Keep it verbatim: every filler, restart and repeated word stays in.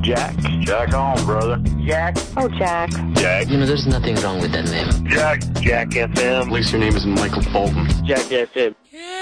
Jack. Jack on, brother. Jack. Oh, Jack. Jack. You know, there's nothing wrong with that name. Jack. Jack F M. At least your name isn't Michael Bolton. Jack F M. Yeah.